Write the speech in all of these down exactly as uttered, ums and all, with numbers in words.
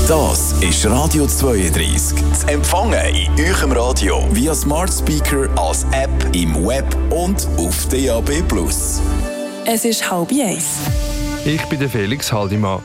Das ist Radio zweiunddreißig. Zu empfangen in eurem Radio via Smart Speaker, als App, im Web und auf D A B plus. Es ist halb eins. Ich bin der Felix Haldimann.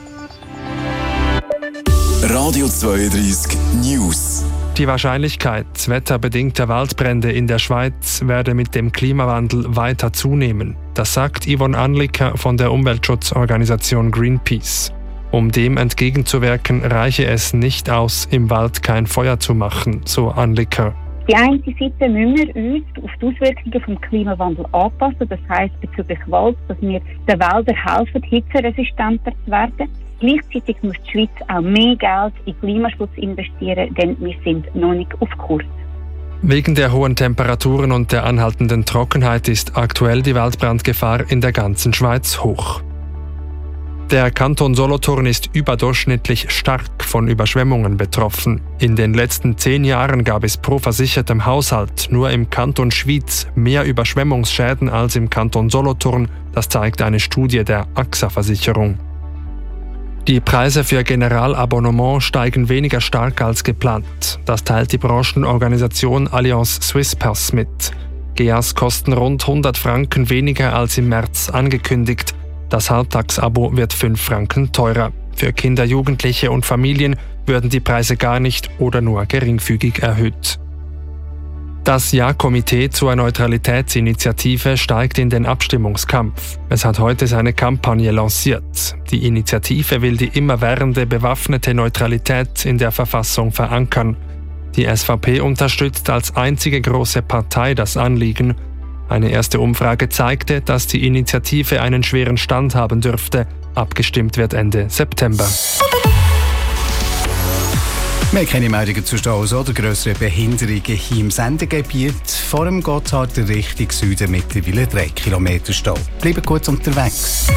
Radio zweiunddreißig News. Die Wahrscheinlichkeit wetterbedingter Waldbrände in der Schweiz werde mit dem Klimawandel weiter zunehmen. Das sagt Yvonne Anliker von der Umweltschutzorganisation Greenpeace. Um dem entgegenzuwirken, reiche es nicht aus, im Wald kein Feuer zu machen, so Anliker. Die eine Seite müssen wir uns auf die Auswirkungen vom Klimawandel anpassen, das heisst bezüglich Wald, dass wir den Wäldern helfen, hitzeresistenter zu werden. Gleichzeitig muss die Schweiz auch mehr Geld in Klimaschutz investieren, denn wir sind noch nicht auf Kurs. Wegen der hohen Temperaturen und der anhaltenden Trockenheit ist aktuell die Waldbrandgefahr in der ganzen Schweiz hoch. Der Kanton Solothurn ist überdurchschnittlich stark von Überschwemmungen betroffen. In den letzten zehn Jahren gab es pro versichertem Haushalt nur im Kanton Schwyz mehr Überschwemmungsschäden als im Kanton Solothurn. Das zeigt eine Studie der A X A-Versicherung. Die Preise für Generalabonnement steigen weniger stark als geplant. Das teilt die Branchenorganisation Allianz Swisspass mit. G As kosten rund hundert Franken weniger als im März angekündigt. Das Halbtagsabo wird fünf Franken teurer. Für Kinder, Jugendliche und Familien würden die Preise gar nicht oder nur geringfügig erhöht. Das Ja-Komitee zur Neutralitätsinitiative steigt in den Abstimmungskampf. Es hat heute seine Kampagne lanciert. Die Initiative will die immerwährende bewaffnete Neutralität in der Verfassung verankern. Die S V P unterstützt als einzige große Partei das Anliegen. Eine erste Umfrage zeigte, dass die Initiative einen schweren Stand haben dürfte. Abgestimmt wird Ende September. Wir haben keine Meldungen zu Staus oder grösseren Behinderungen hier im Sendegebiet. Vor dem Gotthard Richtung Süden mittlerweile drei Kilometer Stau. Bleiben kurz unterwegs.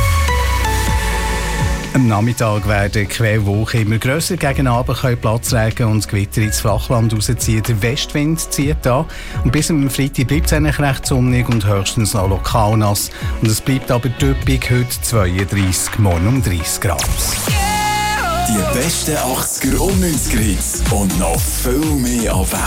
Am Nachmittag werden Quellwolken immer grösser. Gegen Abend können Platzregen und Gewitter ins Flachland rausziehen. Der Westwind zieht an. Und bis am Freitag bleibt es eigentlich recht sonnig und höchstens noch lokal nass. Und es bleibt aber düppig, heute zweiunddreißig, morgen um dreißig Grad. Die besten achtziger und neunziger Hits und noch viel mehr auf